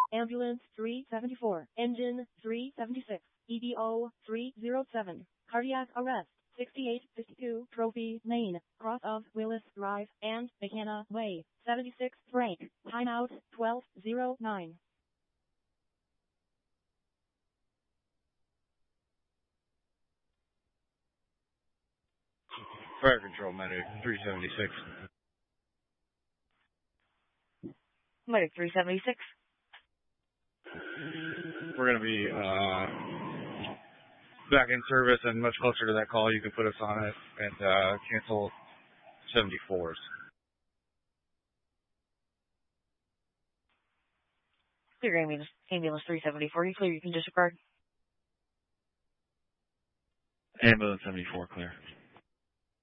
Ambulance 374, Engine 376, EDO 307, Cardiac Arrest 6852, Trophy Lane, cross of Willis Drive and McKenna Way, 76 Frank, timeout 12:09. Fire Control Medic 376. Medic 376. We're going to be back in service and much closer to that call. You can put us on it and cancel 74s. Clear ambulance 374. You clear, you can disregard. Ambulance 74, clear.